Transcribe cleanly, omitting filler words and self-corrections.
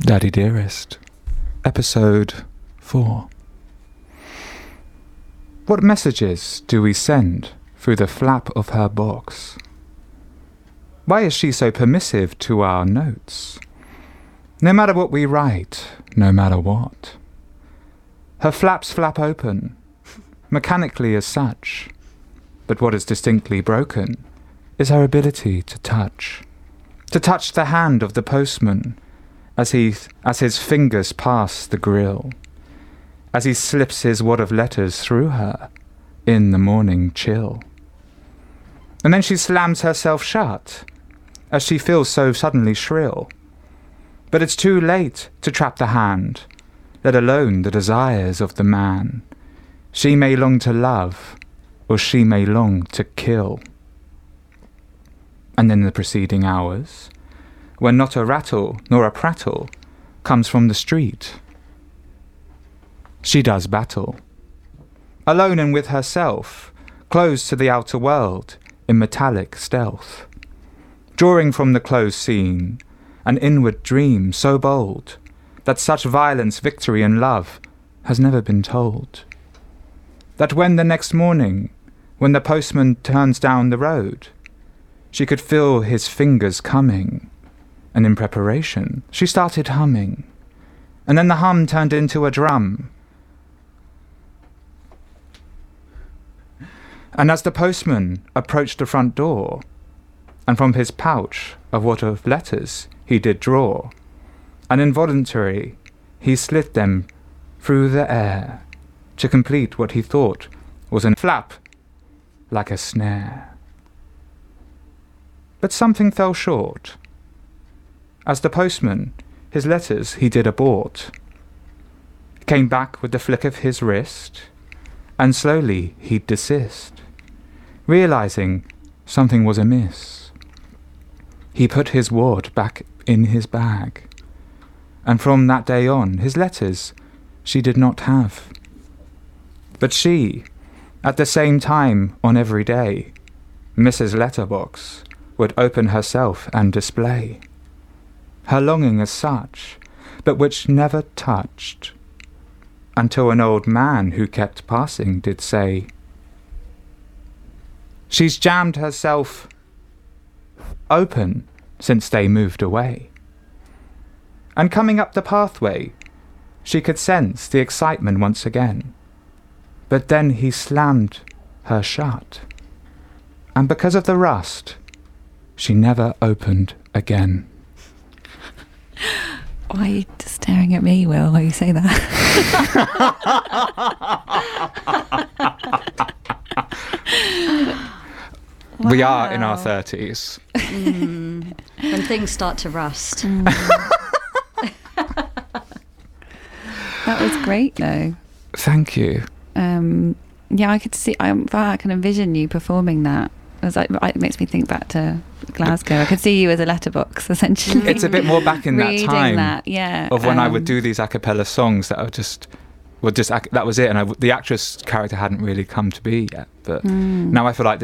Daddy Dearest, Episode 4. What messages do we send through the flap of her box? Why is she so permissive to our notes? No matter what we write, no matter what. Her flaps flap open, mechanically as such, but what is distinctly broken is her ability to touch the hand of the postman as his fingers pass the grill, as he slips his wad of letters through her in the morning chill. And then she slams herself shut, as she feels so suddenly shrill. But it's too late to trap the hand, let alone the desires of the man. She may long to love, or she may long to kill. And in the preceding hours, when not a rattle nor a prattle comes from the street, she does battle, alone and with herself, closed to the outer world in metallic stealth, drawing from the closed scene an inward dream so bold that such violence, victory and love has never been told. That when the next morning, when the postman turns down the road, she could feel his fingers coming, and in preparation she started humming, and then the hum turned into a drum. And as the postman approached the front door, and from his pouch a wad of letters he did draw, and involuntarily he slit them through the air to complete what he thought was a flap like a snare. But something fell short. As the postman, his letters he did abort, came back with the flick of his wrist, and slowly he'd desist, realizing something was amiss. He put his wad back in his bag, and from that day on his letters she did not have. But she, at the same time on every day, Mrs. Letterbox, would open herself and display her longing as such, but which never touched, until an old man who kept passing did say, "She's jammed herself open since they moved away." And coming up the pathway, she could sense the excitement once again. But then he slammed her shut, and because of the rust, she never opened again. Why are you just staring at me, Will, while you say that? We are in our 30s. When things start to rust. That was great, though. Thank you. Yeah, I could see. I can envision you performing that. It makes me think back to Glasgow. I could see you as a letterbox, essentially. It's a bit more back in that time of when I would do these a cappella songs that that was it. And the actress character hadn't really come to be yet. But now I feel like